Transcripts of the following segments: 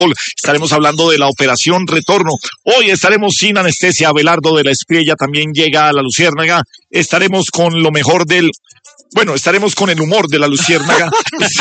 Estaremos hablando de la operación Retorno. Hoy estaremos sin anestesia. Abelardo de la Espriella también llega a la Luciérnaga. Estaremos con lo mejor estaremos con el humor de la Luciérnaga.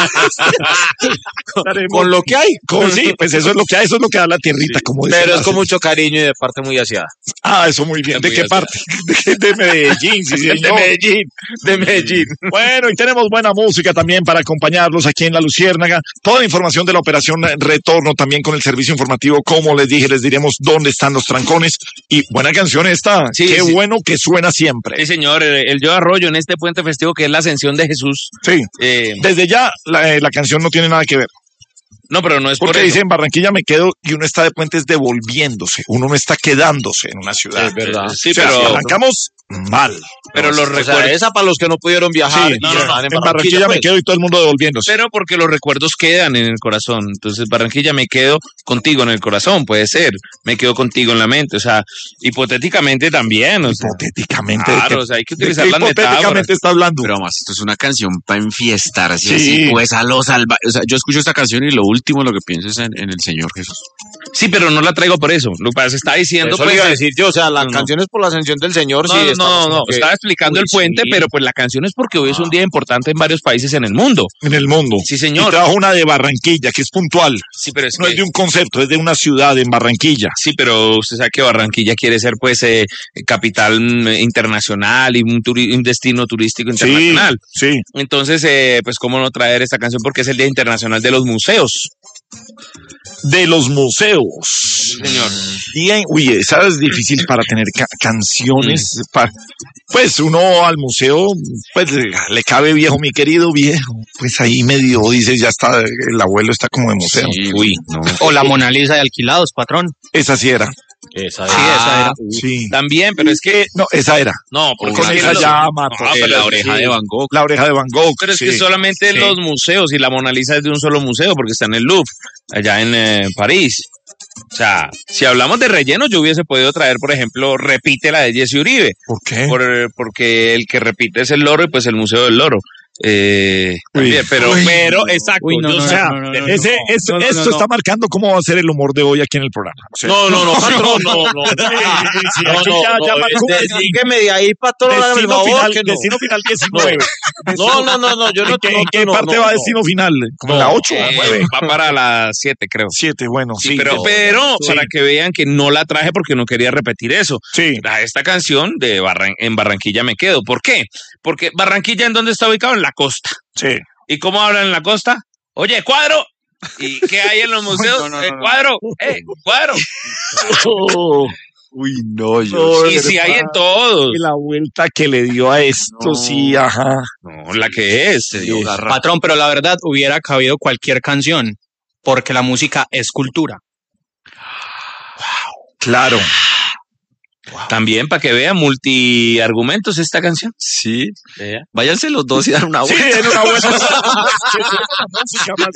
Con lo que hay. Sí, pues eso es lo que hay, eso es lo que da la tierrita, como dicen. Pero es con mucho cariño y de parte muy aseada. Eso muy bien. ¿De qué parte? De Medellín, sí, señor. De Medellín. Bueno, y tenemos buena música también para acompañarlos aquí en la Luciérnaga. Toda la información de la operación Retorno también con el servicio informativo. Como les dije, les diremos dónde están los trancones. Y buena canción esta. Sí, Qué sí. bueno que suena siempre. Sí, señor. El Yo Arroyo en este puente festivo que es la Ascensión de Jesús. Sí. Desde ya la canción no tiene nada que ver. No, pero no es Porque por eso. dice en Barranquilla me quedo y uno está de puentes devolviéndose. Uno no está quedándose en una ciudad. Es verdad. Sí, O sea, pero si arrancamos mal. Pero los recuerdos. esa para los que no pudieron viajar. Sí, en Barranquilla me pues. quedo y todo el mundo devolviéndose. Pero porque los recuerdos quedan en el corazón. Entonces, Barranquilla, me quedo contigo en el corazón, puede ser. Me quedo contigo en la mente. O sea, hipotéticamente también. O sea, Hipotéticamente. claro, o sea, hay que utilizar las hipotéticamente metáforas. está hablando. Pero además, esto es una canción para enfiestarse Sí. así, pues a los salvajes. O sea, yo escucho esta canción y lo último lo que pienso es en el Señor Jesús. Sí, pero no la traigo por eso. Lo que pasa es que está diciendo, Eso pues. le iba a decir yo, o sea, la no. canción es por la ascensión del Señor. No, sí, no, estamos no, como que- estaba explicando el puente, pero pues la canción es porque hoy es un día importante en varios países en el mundo. En el mundo. Sí, señor. Y trabajo una de Barranquilla, que es puntual. Sí, pero es No que, es de un concepto, es de una ciudad en Barranquilla. sí, pero usted sabe que Barranquilla quiere ser pues capital internacional y un destino turístico internacional. Sí. Entonces, pues cómo no traer esta canción porque es el Día Internacional de los Museos. De los museos. Señor. Bien, esa es difícil para tener canciones. Pues uno al museo, pues le cabe viejo, mi querido viejo. Pues ahí medio dice, ya está, el abuelo está como de museo. Sí, Uy, no. O la Mona Lisa de Alquilados, patrón. Esa sí era. Esa Sí, esa era. Sí. También, pero es que No, esa era. no, porque Con es que esa los- ya mató. No, pero la es oreja que- de Van Gogh. La oreja de Van Gogh. Pero es sí. que solamente Sí. los museos y la Mona Lisa es de un solo museo porque está en el Louvre, allá en París. O sea, si hablamos de relleno, yo hubiese podido traer, por ejemplo, Repite la de Jesse Uribe, ¿Por qué? porque el que repite es el loro y pues el Museo del Loro. También, pero, exacto. Uy, no, yo no, sé- no, no, no, no. Esto no. está marcando cómo va a ser el humor de hoy aquí en el programa. O sea, No, patrón, no. aquí ya marcó Sígueme de ahí, patrón. hágame el destino favor, final, que no. destino final 19. No, yo no. ¿En qué no, parte no, va no. destino final? ¿Como la 8 o la 9? va para las 7, creo. 7, bueno, Sí, sí. pero Sí. para que vean que no la traje porque no quería repetir eso. Sí. Esta canción de en Barranquilla me quedo. ¿Por qué? Porque Barranquilla, ¿en dónde está ubicado? En la costa. Sí. ¿Y cómo hablan en la costa? Oye, cuadro. ¿Y qué hay en los museos? no. Cuadro. Cuadro. Uy, no, yo. Y si hay en todos. Y la vuelta que le dio a esto, sí, ajá. No, la que es. Se dio garra. Patrón, pero la verdad hubiera cabido cualquier canción, porque la música es cultura. Claro. También para que vean multiargumentos esta canción. Sí. Vea. Váyanse los dos y dan una Sí, vuelta. en una buena música más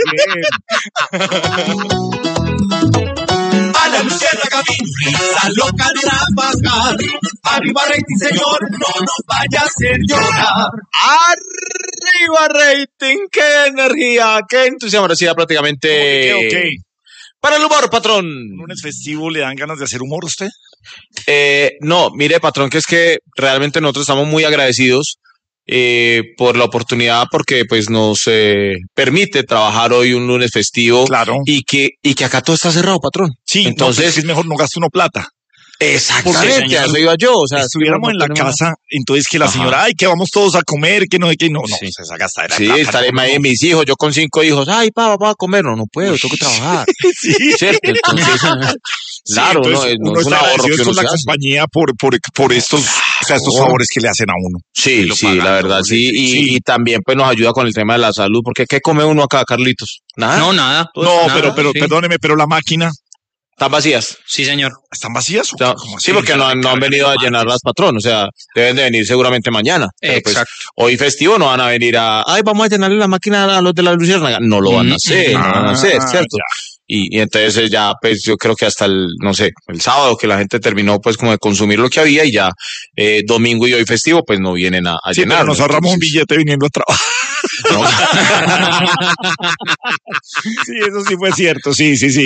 bien. A la Luciérnaga risa loca de trabajar. Arriba rating, señor, no nos vaya a hacer llorar. Arriba rating, qué energía, qué entusiasmo. Ahora sí, ya prácticamente. Ok. Para el humor, patrón. ¿Un lunes festivo le dan ganas de hacer humor a usted? No, mire, patrón, que es que realmente nosotros estamos muy agradecidos por la oportunidad, porque pues nos permite trabajar hoy un lunes festivo. Claro. Y que acá todo está cerrado, patrón. Sí, entonces entonces es mejor no gaste uno plata. Exactamente, a eso iba yo. O sea, Si estuviéramos en la casa, entonces que la señora, ay, que vamos todos a comer, que no sé qué, no, Sí. pues esa gastadera. Sí, de plata, estaré no, ahí mis hijos, yo con 5 hijos, ay, papá, a comer, no puedo, tengo que trabajar. Sí. ¿Cierto? Entonces, Sí, claro, entonces, no uno es un está ahorro agradecido que con uno la se hace. compañía por estos, o sea, estos favores que le hacen a uno. Sí, lo sí, pagan, la verdad, ¿no? sí. Sí. Y también pues nos ayuda con el tema de la salud, porque ¿qué come uno acá, Carlitos? Nada. No, nada. No, nada, pero sí. perdóneme, pero la máquina, Están vacías. Sí, señor. ¿están vacías? O sea, ¿Cómo así? sí, porque no han venido a llenarlas, patrón. O sea, deben de venir seguramente mañana. Pero, pues, Exacto. hoy festivo no van a venir ay, vamos a llenarle la máquina a los de la Luciérnaga. No lo van a hacer, no van a hacer, ¿cierto? ya. Y entonces ya, pues yo creo que hasta no sé, el sábado que la gente terminó pues como de consumir lo que había y ya domingo y hoy festivo pues no vienen a Sí, llenar. pero nos ahorramos un billete viniendo a trabajar. Sí, eso sí fue cierto, sí.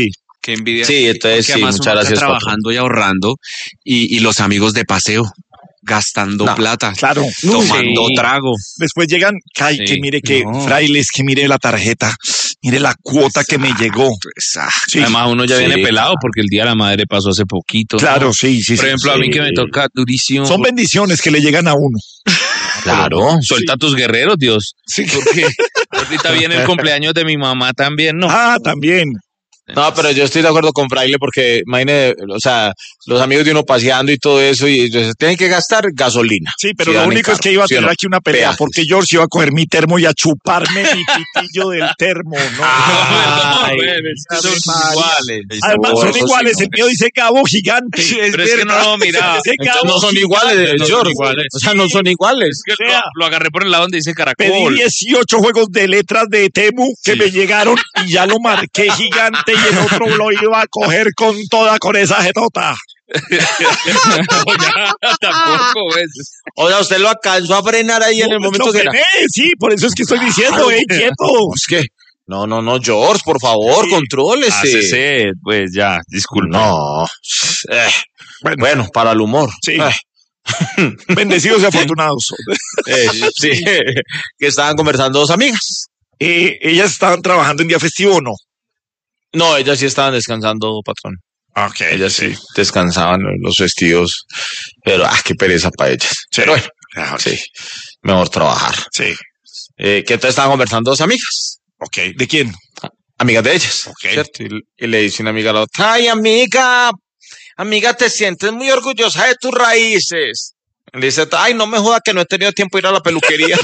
Qué envidia. Sí, entonces Porque sí, además muchas uno está gracias, patrón. trabajando y ahorrando y los amigos de paseo gastando No, plata, Claro. tomando Sí. trago. Después llegan, ay, Sí. que mire que No. frailes, que mire la tarjeta, mire la cuota que me llegó. Sí, Además, uno ya Sí, viene pelado porque el Día de la Madre pasó hace poquito. claro, ¿no? sí, sí. Por sí, ejemplo, a sí. mí que me toca durísimo. Son bendiciones que le llegan a uno. Claro. Suelta a tus guerreros, Dios. Sí. Porque ahorita viene el cumpleaños de mi mamá también, ¿no? Ah, también. No, pero yo estoy de acuerdo con Fraile porque, imagínate, o sea, los amigos de uno paseando y todo eso, y entonces tienen que gastar gasolina. Sí, pero Si lo van en único es carro, que iba a ¿sí o tener no? aquí una pelea, Peajes. porque George iba a coger mi termo y a chuparme mi pitillo del termo, ¿no? Ay, Ave son María. iguales. Además Eso son sí, iguales, no. el mío dice Gabo gigante. Pero es que no lo miraba. Ese Entonces Gabo no son gigante. iguales, no son George. iguales. O sea, no son iguales. Es que O sea, lo agarré por el lado donde dice Pedí caracol. 18 juegos de letras de Temu que me llegaron y ya lo marqué gigante y el otro lo iba a coger con esa jetota. No, ya, tampoco, ¿ves? O sea, usted lo alcanzó a frenar ahí en el momento Lo que era. frené, sí, por eso es que estoy diciendo, quieto. Es que, no, George, por favor, Sí. contrólese. Hácese, pues ya, disculpa. No. Eh, bueno, para el humor. Sí. Bendecidos y afortunados. Sí, que estaban conversando dos amigas. Ellas estaban trabajando en día festivo, ¿o no? No, ellas sí estaban descansando, patrón. Ok. Ellas sí descansaban en los festivos, pero qué pereza para ellas. Sí. Pero bueno, sí, mejor trabajar. Sí. Que entonces estaban conversando dos amigas, Ok. ¿De quién? amigas de ellas, Ok. ¿cierto? Y le dice una amiga a la otra, ay, amiga, te sientes muy orgullosa de tus raíces. Le dice, ay, no me joda que no he tenido tiempo de ir a la peluquería.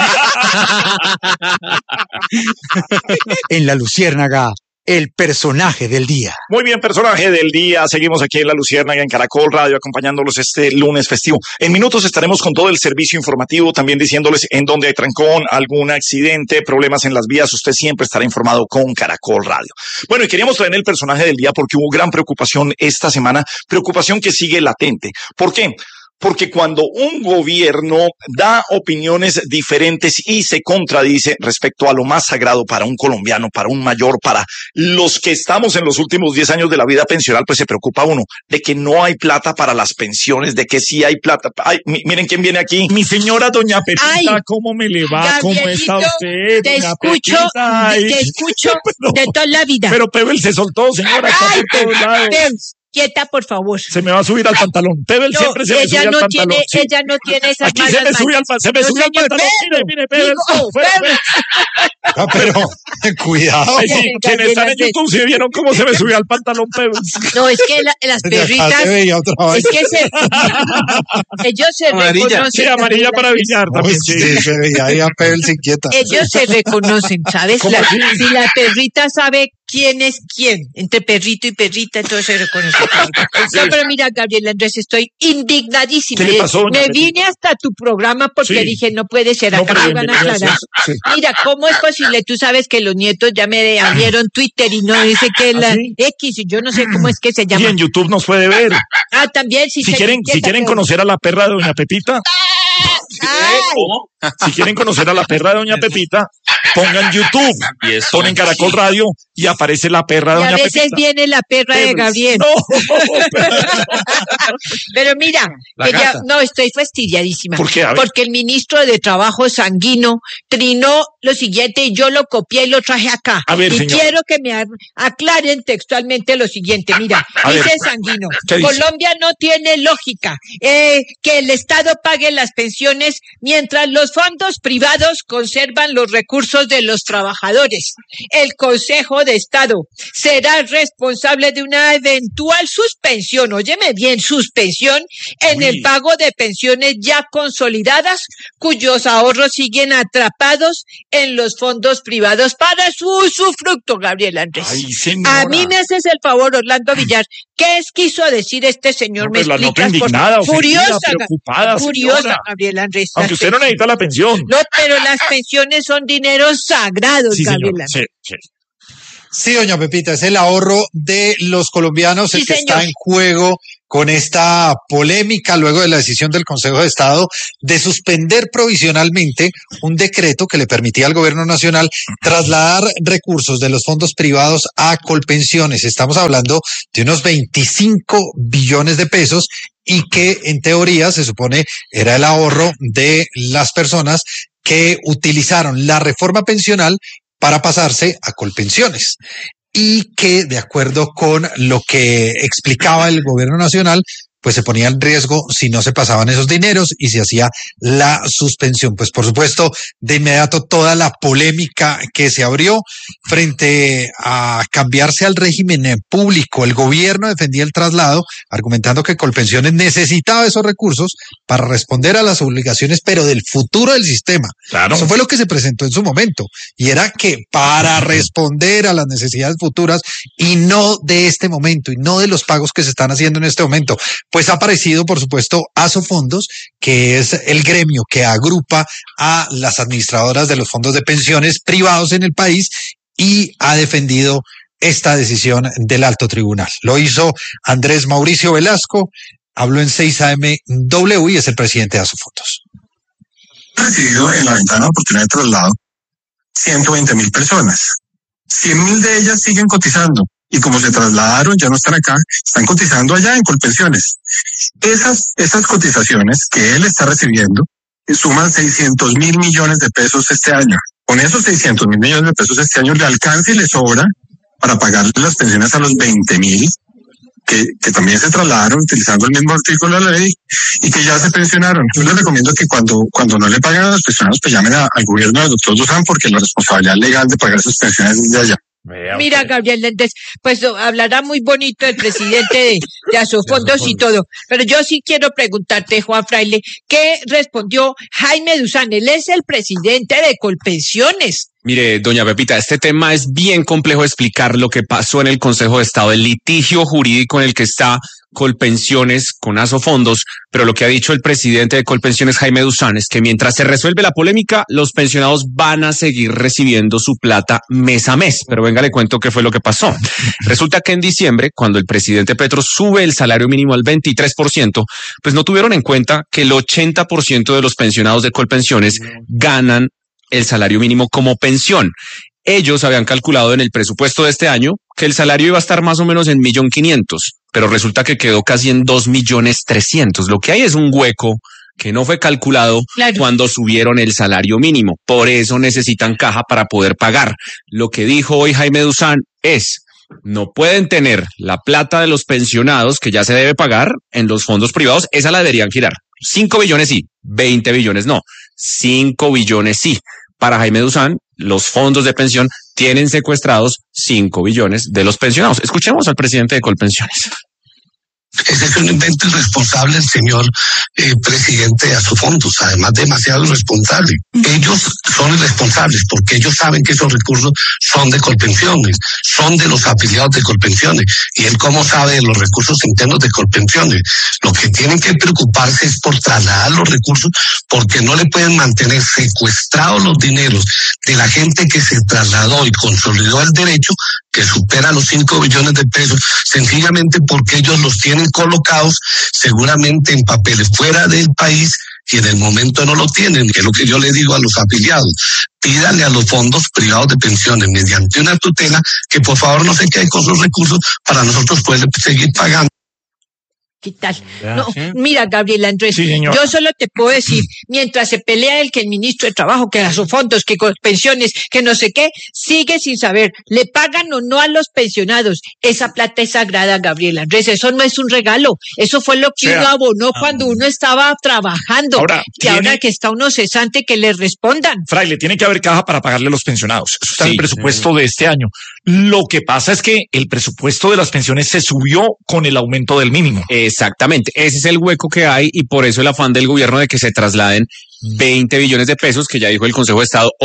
En La Luciérnaga, el personaje del día. Muy bien, personaje del día. Seguimos aquí en La Luciérnaga, en Caracol Radio, acompañándolos este lunes festivo. En minutos estaremos con todo el servicio informativo, también diciéndoles en dónde hay trancón, algún accidente, problemas en las vías. Usted siempre estará informado con Caracol Radio. Bueno, y queríamos traer el personaje del día porque hubo gran preocupación esta semana, preocupación que sigue latente. ¿Por qué? Porque cuando un gobierno da opiniones diferentes y se contradice respecto a lo más sagrado para un colombiano, para un mayor, para los que estamos en los últimos 10 años de la vida pensional, pues se preocupa uno de que no hay plata para las pensiones, de que sí hay plata. Ay, miren quién viene aquí. Mi señora doña Pepita, Ay, ¿cómo me le va? ¿Cómo está Gabrielito, usted? Te doña escucho, Pepita? Ay, te escucho pero- de toda la vida. Pero Pebel se soltó, señora, está Ay, por todos lados. Peus, quieta, por favor. Se me va a subir al pantalón. Pebel No, siempre se me sube ella al no pantalón. tiene, Sí. ella no tiene esas Aquí se malas me sube al, mañas. se me No, sube al señor, pantalón. Pedro, Mire, Pebel. digo, No, Pedro. Pero, cuidado. Ay, sí, quienes están en YouTube sí vieron cómo se me subió al pantalón, Pebel. No, es que las Desde acá perritas, se veía otra vez. es que ellos se Amarilla. reconocen. Sí, amarilla para billar también, Uy, sí. sí, se veía ahí a Pebble inquieta. Ellos se reconocen, ¿sabes? ¿Cómo así? Si la perrita sabe quién es quién, entre perrito y perrita, entonces se reconoce. No, pero mira, Gabriel Andrés, estoy indignadísima. ¿Qué le pasó, doña Me Pepita? vine hasta tu programa porque Sí. dije, no puede ser, No, acá pero me van a bienvenida, aclarar. sí. Mira, ¿cómo es posible? Tú sabes que los nietos ya me abrieron Twitter y no dice que la ¿Ah, sí? X, y yo no sé cómo es que se Y llama. en YouTube nos puede ver. También, si Si se quieren, inquieta, si quieren pero- conocer a la perra de doña Pepita, Ay, si quieren conocer a la perra de doña Pepita, pongan YouTube, Y eso. ponen Caracol Radio y aparece la perra de y a doña veces Pepita. viene la perra de Pebbles. Gabriel. No, Pero mira, La que ya, gata. no, estoy fastidiadísima. ¿Por qué? A ver. Porque el ministro de Trabajo Sanguino trinó lo siguiente y yo lo copié y lo traje acá. A ver, y señor. quiero que me aclaren textualmente lo siguiente. Mira, A dice ver. Sanguino, ¿Qué dice? Colombia no tiene lógica que el Estado pague las pensiones mientras los fondos privados conservan los recursos de los trabajadores. El Consejo de Estado será responsable de una eventual suspensión, óyeme bien, suspensión en Uy. el pago de pensiones ya consolidadas cuyos ahorros siguen atrapados en los fondos privados para su usufructo, Gabriel Andrés. Ay, señora. A mí me haces el favor, Orlando Villar. ¿Qué quiso decir este señor? No, ¿Me pues la nota explicas? por indignada, favor? ofendida, Furiosa, preocupada, furiosa, señora. Gabriel Andrés. Aunque Las usted no necesita la pensión. no, pero las pensiones son dineros sagrados, Sí, Gabriel señor. Andrés. Sí, sí. Sí, doña Pepita, es el ahorro de los colombianos el Sí, que señor. está en juego con esta polémica luego de la decisión del Consejo de Estado de suspender provisionalmente un decreto que le permitía al gobierno nacional trasladar recursos de los fondos privados a Colpensiones. Estamos hablando de unos 25 billones de pesos y que en teoría se supone era el ahorro de las personas que utilizaron la reforma pensional para pasarse a Colpensiones. Y que, de acuerdo con lo que explicaba el gobierno nacional, pues se ponía en riesgo si no se pasaban esos dineros y se hacía la suspensión. Pues por supuesto, de inmediato toda la polémica que se abrió frente a cambiarse al régimen público. El gobierno defendía el traslado, argumentando que Colpensiones necesitaba esos recursos para responder a las obligaciones, pero del futuro del sistema. Claro. Eso fue lo que se presentó en su momento. Y era que para responder a las necesidades futuras y no de este momento y no de los pagos que se están haciendo en este momento. Pues ha aparecido, por supuesto, Asofondos, que es el gremio que agrupa a las administradoras de los fondos de pensiones privados en el país y ha defendido esta decisión del alto tribunal. Lo hizo Andrés Mauricio Velasco, habló en 6am W y es el presidente de Asofondos. Recibido en la ventana de oportunidad de traslado 120.000 personas. 100.000 de ellas siguen cotizando y como se trasladaron, ya no están acá, están cotizando allá en Colpensiones. Esas cotizaciones que él está recibiendo suman 600.000 millones de pesos este año. Con esos 600.000 millones de pesos este año le alcanza y le sobra para pagarle las pensiones a los 20.000 que también se trasladaron utilizando el mismo artículo de la ley y que ya se pensionaron. Yo les recomiendo que cuando no le paguen a los pensionados, pues llamen al gobierno del doctor Dusan porque la responsabilidad legal de pagar esas pensiones es de allá. Mira, Gabriel Méndez, pues hablará muy bonito el presidente de Asofondos y todo, pero yo sí quiero preguntarte, Juan Fraile, ¿qué respondió Jaime Duzán? Él es el presidente de Colpensiones. Mire, doña Pepita, este tema es bien complejo de explicar lo que pasó en el Consejo de Estado, el litigio jurídico en el que está Colpensiones con Asofondos, pero lo que ha dicho el presidente de Colpensiones, Jaime Duzán, es que mientras se resuelve la polémica, los pensionados van a seguir recibiendo su plata mes a mes. Pero venga, le cuento qué fue lo que pasó. Resulta que en diciembre, cuando el presidente Petro sube el salario mínimo al 23%, pues no tuvieron en cuenta que el 80% de los pensionados de Colpensiones ganan el salario mínimo como pensión. Ellos habían calculado en el presupuesto de este año que el salario iba a estar más o menos en 1.500.000, pero resulta que quedó casi en 2.300.000. Lo que hay es un hueco que no fue calculado cuando subieron el salario mínimo. Por eso necesitan caja para poder pagar. Lo que dijo hoy Jaime Duzán es: no pueden tener la plata de los pensionados que ya se debe pagar en los fondos privados, esa la deberían girar. 5 billones sí, 20 billones no, 5 billones sí. Para Jaime Duzán, los fondos de pensión tienen secuestrados 5 billones de los pensionados. Escuchemos al presidente de Colpensiones. Ese es un invento irresponsable el señor presidente de Asofondos, además demasiado irresponsable. Ellos son irresponsables porque ellos saben que esos recursos son de Colpensiones, son de los afiliados de Colpensiones. ¿Y él cómo sabe de los recursos internos de Colpensiones? Lo que tienen que preocuparse es por trasladar los recursos, porque no le pueden mantener secuestrados los dineros de la gente que se trasladó y consolidó el derecho, que supera los 5 billones de pesos, sencillamente porque ellos los tienen colocados seguramente en papeles fuera del país y en el momento no lo tienen, que es lo que yo le digo a los afiliados. Pídale a los fondos privados de pensiones mediante una tutela que por favor no se quede con sus recursos para nosotros poder seguir pagando. ¿Qué tal? No, mira, Gabriel Andrés, Sí, señor. yo solo te puedo decir, mientras se pelea el que el ministro de Trabajo, que Asofondos, que Colpensiones, que no sé qué, sigue sin saber, le pagan o no a los pensionados. Esa plata es sagrada, Gabriel Andrés, eso no es un regalo, eso fue lo que uno abonó cuando uno estaba trabajando. Y ahora que está uno cesante, que le respondan. Fraile, tiene que haber caja para pagarle a los pensionados. Eso está en el presupuesto de este año. Lo que pasa es que el presupuesto de las pensiones se subió con el aumento del mínimo. Exactamente, ese es el hueco que hay y por eso el afán del gobierno de que se trasladen 20 billones de pesos, que ya dijo el Consejo de Estado, ojo,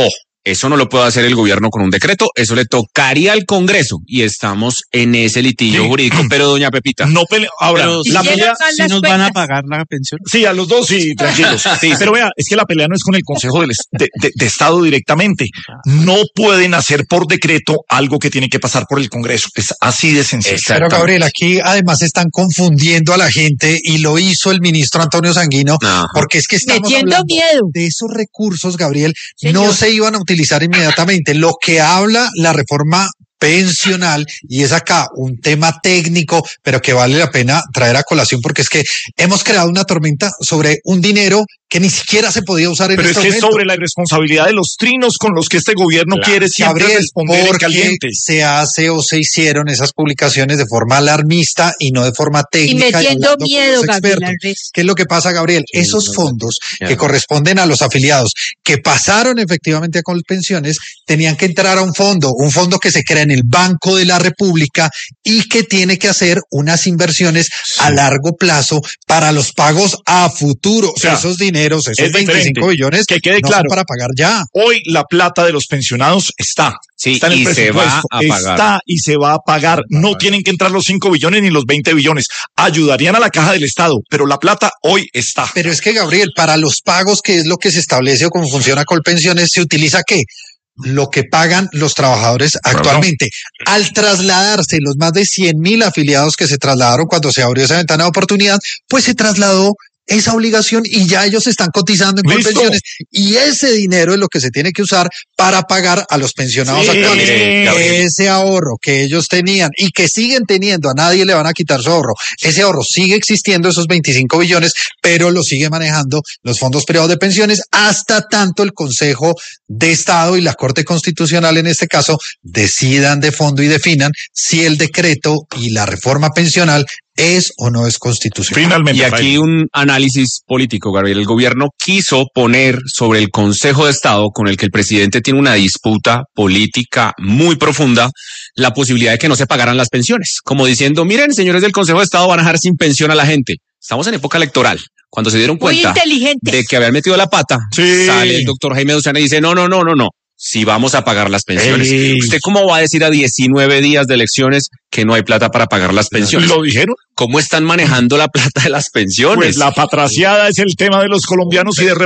Eso no lo puede hacer el gobierno con un decreto, eso le tocaría al Congreso y estamos en ese litigio jurídico. Pero doña Pepita. No pelea. Ahora, Pero la pelea. ¿sí nos van a pagar la pensión? Sí, a los dos, sí, tranquilos. Sí, pero vea, es que la pelea no es con el Consejo de Estado directamente. No pueden hacer por decreto algo que tiene que pasar por el Congreso. Es así de sencillo. Pero Gabriel, aquí además están confundiendo a la gente y lo hizo el ministro Antonio Sanguino, porque es que estamos metiendo hablando miedo de esos recursos, Gabriel, Señor. no se iban a utilizar inmediatamente. Lo que habla la reforma pensional, y es acá un tema técnico, pero que vale la pena traer a colación, porque es que hemos creado una tormenta sobre un dinero que ni siquiera se podía usar en Pero este es que es momento. sobre la irresponsabilidad de los trinos con los que este gobierno quiere siempre Gabriel, responder en porque caliente. se hace o se hicieron esas publicaciones de forma alarmista y no de forma y técnica. metiendo hablando con miedo, los Gabriel expertos. Alves. ¿Qué es lo que pasa, Gabriel? Esos fondos que corresponden a los afiliados, que pasaron efectivamente a Colpensiones, tenían que entrar a un fondo que se crea en el Banco de la República y que tiene que hacer unas inversiones a largo plazo para los pagos a futuro. O sea, esos dineros, esos es 25 billones, que quede no claro son para pagar ya. Hoy la plata de los pensionados está. Sí, Está en el y se presupuesto. va a pagar. Está y se va a pagar. No tienen que entrar los 5 billones ni los 20 billones. Ayudarían a la caja del Estado, pero la plata hoy está. Pero es que, Gabriel, para los pagos, que es lo que se establece o cómo funciona Colpensiones, ¿se utiliza qué? Lo que pagan los trabajadores actualmente. Al trasladarse los más de 100.000 afiliados que se trasladaron cuando se abrió esa ventana de oportunidad, pues se trasladó esa obligación y ya ellos están cotizando en ¿Listo? Colpensiones, y ese dinero es lo que se tiene que usar para pagar a los pensionados Sí, actuales. Gabriel. Ese ahorro que ellos tenían y que siguen teniendo, a nadie le van a quitar su ahorro. Ese ahorro sigue existiendo, esos 25 billones, pero lo sigue manejando los fondos privados de pensiones hasta tanto el Consejo de Estado y la Corte Constitucional, en este caso, decidan de fondo y definan si el decreto y la reforma pensional es o no es constitucional. Finalmente. Y aquí un análisis político, Gabriel. El gobierno quiso poner sobre el Consejo de Estado, con el que el presidente tiene una disputa política muy profunda, la posibilidad de que no se pagaran las pensiones. Como diciendo, miren, señores del Consejo de Estado, van a dejar sin pensión a la gente. Estamos en época electoral. Cuando se dieron Muy cuenta inteligentes. de que habían metido la pata, Sí. sale el doctor Jaime Duzana y dice, no. Si vamos a pagar las pensiones. Ey. ¿Usted cómo va a decir a 19 días de elecciones que no hay plata para pagar las pensiones? ¿Lo dijeron? ¿Cómo están manejando la plata de las pensiones? Pues la patraciada es el tema de los colombianos y de